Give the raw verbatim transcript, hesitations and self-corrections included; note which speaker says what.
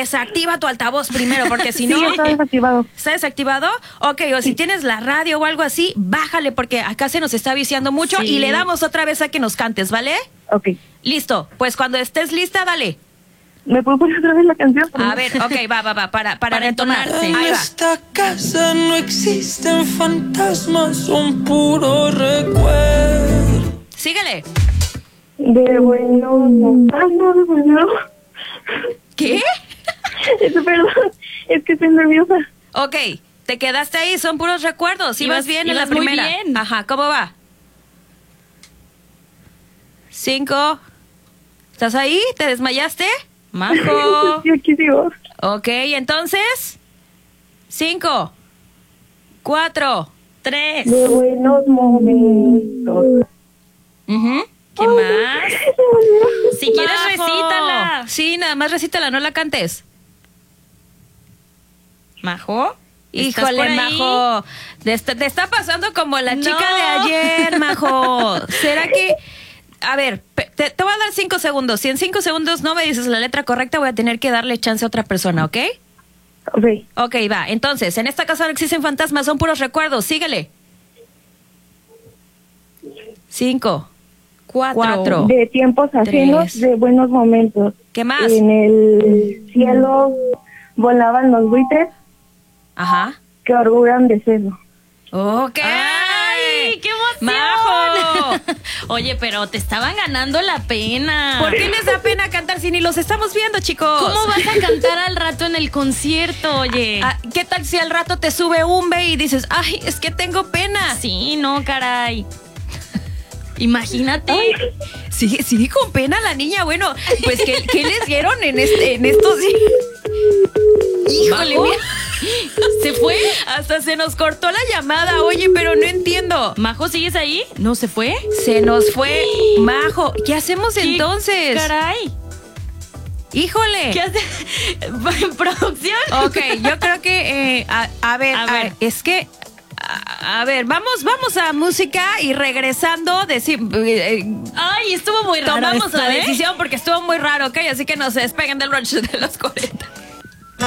Speaker 1: desactiva tu altavoz primero, porque si no...
Speaker 2: Sí, está desactivado.
Speaker 1: ¿Está desactivado? Ok, o si tienes la radio o algo así, bájale, porque acá se nos está viciando mucho
Speaker 3: Sí.
Speaker 1: y le damos otra vez a que nos cantes, ¿vale?
Speaker 2: Ok.
Speaker 1: Listo, pues cuando estés lista, dale.
Speaker 2: ¿Me puedo poner otra vez la canción?
Speaker 1: A ver, ok, va, va, va, para, para,
Speaker 3: Para
Speaker 1: entonar.
Speaker 3: entonarse.
Speaker 1: Ahí
Speaker 4: En
Speaker 1: va.
Speaker 4: esta casa no existen fantasmas, son puros recuerdos.
Speaker 1: Síguele.
Speaker 2: De bueno. Ay, no, de bueno.
Speaker 1: ¿Qué?
Speaker 2: Perdón, es que estoy nerviosa.
Speaker 1: Ok, te quedaste ahí, son puros recuerdos. Ibas
Speaker 3: Ibas-
Speaker 1: bien en la
Speaker 3: ibas muy
Speaker 1: primera.
Speaker 3: bien.
Speaker 1: Ajá, ¿cómo va? Cinco. ¿Estás ahí? ¿Te desmayaste? Majo.
Speaker 2: Sí, aquí sigo.
Speaker 1: Ok, entonces. Cinco. Cuatro.
Speaker 3: Tres.
Speaker 2: De buenos momentos.
Speaker 1: Ujú.
Speaker 3: ¿Qué más? Si quieres,
Speaker 1: Majo.
Speaker 3: recítala.
Speaker 1: Sí, nada más recítala, no la cantes.
Speaker 3: Majo. ¿estás
Speaker 1: Híjole,
Speaker 3: por ahí?
Speaker 1: Majo. Te está, te está pasando como la chica
Speaker 3: No.
Speaker 1: de ayer, Majo. ¿Será que...? A ver, pe- te, te voy a dar cinco segundos. Si en cinco segundos no me dices la letra correcta, voy a tener que darle chance a otra persona, ¿ok?
Speaker 2: Ok.
Speaker 1: Ok, va. Entonces, en esta casa no existen fantasmas, son puros recuerdos. Síguele. Cinco.
Speaker 3: Cuatro.
Speaker 1: Cuatro.
Speaker 2: De tiempos ajenos,
Speaker 1: Tres.
Speaker 2: de buenos momentos.
Speaker 1: ¿Qué más?
Speaker 2: En el cielo volaban los buitres
Speaker 1: Ajá.
Speaker 2: que orgullan de cerdo.
Speaker 1: Ok.
Speaker 3: ¡Ay, qué emoción!
Speaker 1: ¡Majo!
Speaker 3: Oye, pero te estaban ganando la pena.
Speaker 1: ¿Por qué les da pena cantar si ni los estamos viendo, chicos?
Speaker 3: ¿Cómo vas a cantar al rato en el concierto, oye?
Speaker 1: Ah, ¿qué tal si al rato te sube un B y dices, ay, es que tengo pena?
Speaker 3: Sí, no, caray. Imagínate.
Speaker 1: Sigue, sigue con pena la niña. Bueno, pues, ¿qué, qué les dieron en, este, en estos días? Híjole,
Speaker 3: ¿Majo?
Speaker 1: mira.
Speaker 3: ¿Se fue?
Speaker 1: Hasta se nos cortó la llamada, oye, pero no entiendo.
Speaker 3: ¿Majo, sigues ahí? ¿No se fue?
Speaker 1: Se nos fue Majo. ¿Qué hacemos entonces?
Speaker 3: Caray.
Speaker 1: Híjole.
Speaker 3: ¿Qué hace? ¿Producción?
Speaker 1: Ok, yo creo que, eh, a, a ver,
Speaker 3: A
Speaker 1: a
Speaker 3: ver.
Speaker 1: ver, es que, a, a ver, vamos, vamos a música y regresando, decir, eh,
Speaker 3: Ay, estuvo muy raro
Speaker 1: tomamos
Speaker 3: esto,
Speaker 1: la
Speaker 3: ¿eh?
Speaker 1: decisión porque estuvo muy raro, ¿ok? Así que no se despeguen del brunch de los cuarenta.